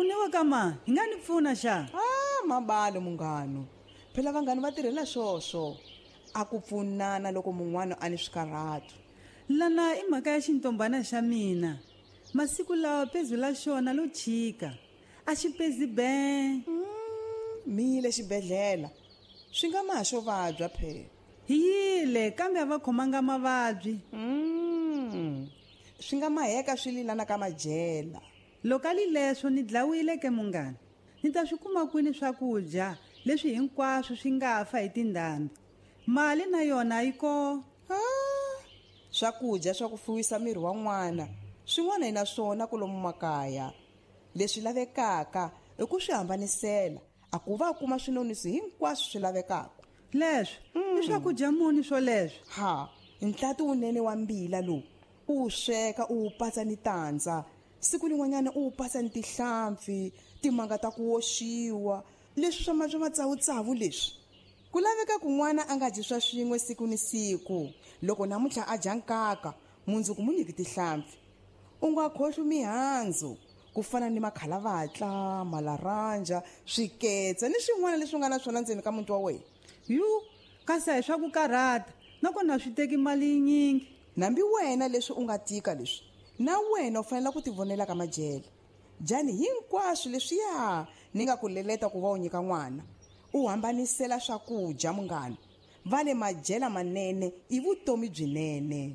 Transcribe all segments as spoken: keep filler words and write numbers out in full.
kuniwa kama hi nga ni pfuna xa ah mabalo munghano phela vanghani va tirhela swoswo a ku pfunana loko mun'wana a ni swikarhato lana i mhaka ya xintombana xa mina masiku lawa pezu la xona lo chika a xi pezi be mile xibedhlela swi nga maha xo vabya phela hi yile kambe a va khomanga mavabyi mm. swi nga maheka swi lilana ka madyela loko a lileswo ni dlawile ke munghana ni ta swi kuma kwini swakudya leswi hinkwaswo swi nga fa hi tindhambi mali na yona yi ko ah, swakudya swa ku fuwisa miri wa n'wana swin'wana hi na swona ku lomu makaya leswi lavekaka i ku swi hambanisela a ku va kuma swinonisi hinkwaswo swi lavekaka leswi mm. i swakudya muni swo leswi ha ntlati wunene wa mbila lowu u sweka u patsa ni tandza siku lin'wanyana u patsa ni tihlampfi timanga ta ku oxiwa leswi swa swa matsawutsavu leswi ku laveka ku n'wana a nga dyi swa swin'we siku ni siku loko namuntlha a dya nkaka mundzuku mu nyiki tihlampfi u nga khohlwi mihandzu ku fana ni makhala-vatla malaranja swiketsa ni swin'wana leswi nga na swona ndzeni ka muti wa wena yu kasi hi swa ku karhata nakona swi teki mali yinyingi nambi wena leswi u nga tika leswi na wena u fanele ku tivonela ka madyela dyani hinkwaswo leswiya ni nga ku leleta ku va u nyika n'wana u hambanisela swakudya munghana va le madyela manene i vutomi byinene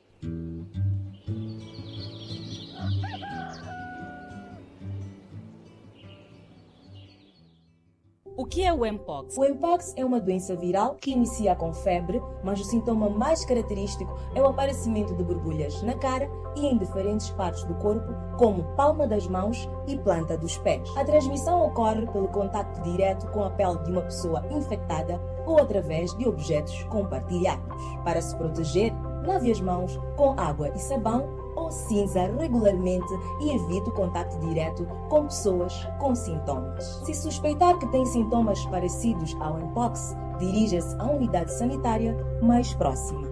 O que é o Mpox? O Mpox é uma doença viral que inicia com febre, mas o sintoma mais característico é o aparecimento de borbulhas na cara e em diferentes partes do corpo, como palma das mãos e planta dos pés. A transmissão ocorre pelo contacto direto com a pele de uma pessoa infectada ou através de objetos compartilhados. Para se proteger, lave as mãos com água e sabão ou cinza regularmente e evite o contato direto com pessoas com sintomas. Se suspeitar que tem sintomas parecidos ao Mpox, dirija-se à unidade sanitária mais próxima.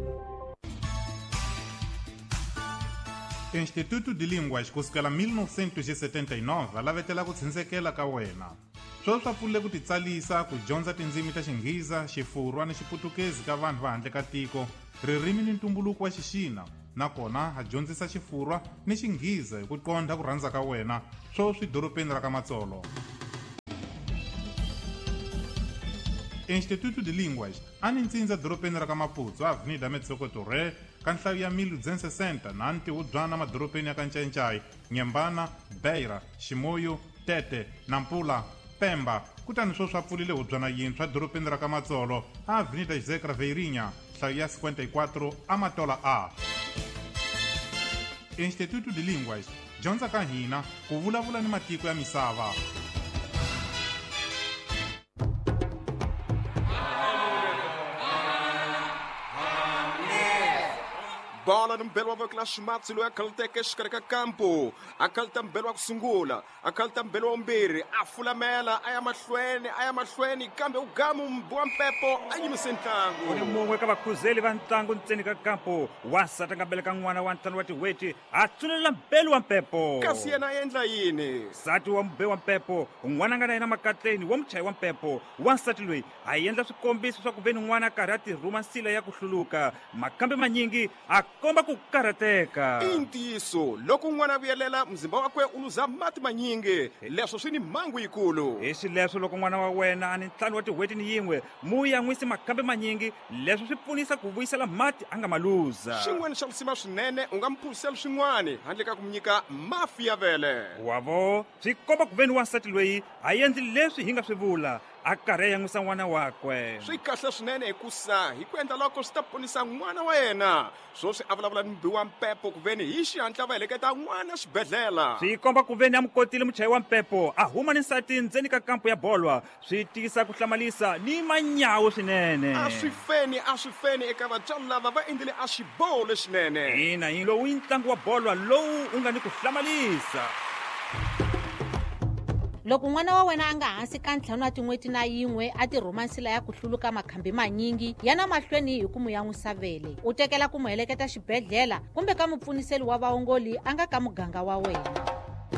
Instituto de Línguas kusukela mil novecentos e setenta e nove lavetela ku tshindzekela ka wena sweswi swa pfulile ku titsalisa ku dyondza tindzimi ta Xingheza, Xifurwa ni Xiputukezi ka vanhu va handle ka tiko, ririmi ni ntumbuluko wa Xixina. Nakona ha dyondzisa Xifurwa ni Xingheza hi ku qondha ku rhandza ka wena sweswi dorobeni ra ka Matsolo. Instituto de Línguas a ni ntsindza dorobeni ra ka Maputo, Avenida Metsokoto Re, ka nhlayo ya mil duzentos e sessenta na ntihudzwana madorobeni ya ka Ncencai, Nyembana, Beira, Ximoyo, Tete, Nampula, Pemba. Kutani sweswi swa pfulile hudzwana yintshwa dorobeni ra ka Matsolo, Avenida José Craveirinha, nhlayo ya cinquenta e quatro Amatola A. Instituto de Línguas dyondza ka hina ku vulavula ni matiko ya misava. bola no mbelo wa kla Shumatsi loyi a khalteke exikarhi ka kampo a khalta mbelo wa ku sungula a khalta mbelo wa mbirhi a fulamela a ya mahlweni a ya mahlweni kambe u gamu wa mpepo a yimise ntlangu ku ni mun'we ka vakhuzeli va ntlangu ntseni ka kampo wansati a nga beleka n'wana wa ntlhanu wa tiweti a tsulela mbelo wa mpepo kasi yena a endla yini nsati wa mbe wa mpepo n'wana a nga na yena makatleni wa muchayi wa mpepo wansati loyi a endla swikombiso swa ku veni n'wana a karhi a tirhuma nsila ya ku hluluka makambe manyingi a komba ku karhateka i ntiyiso loko n'wana a vuyelela mzimba wakwe u luza mati manyingi leswo swi ni mhangu yikulu hi swileswo loko n'wana wa wena a ni ntlhanu wa tiweti ni yin'we mu ya n'wisi makambe manyingi leswi swi pfunisa ku vuyisela mati a nga ma luza xin'wana xa lusima swinene u nga mphurisela swin'wana handle ka ku mi nyika mafi ya vele wavo swi komba ku veni wansati loyi a endli leswi hi nga swi vula a karhi a yan'wisa n'wana wakwe swi kahle swinene hikusa hi ku endla loko swi ta ponisa n'wana wa yena swoswi a vulavula ni mbiwa mpepo ku veni hi xihatla va heleketa n'wana xibedhlela swi komba ku veni a mukotile muchayi wa mpepo a huma ni nsati ndzeni ka kampo ya bolwa swi tisa ku hlamalisa ni manyawu swinene a swi feni a swi feni eka vatswari lava va endlile a xiboho lexinene ina yi lowu i ntlangu wa bolwa lowu u nga ni ku hlamalisa loko n'wana wa wena a nga hansi ka ntlhanu wa tin'weti na yin'we a tirhuma nsila ya ku hluluka makhambi manyingi yana mahlweni hi ku mu yan'wisa vele u tekela ku mu heleketa xibedhlela kumbe ka mupfuniseli wa vaongoli a nga ka muganga wa wena.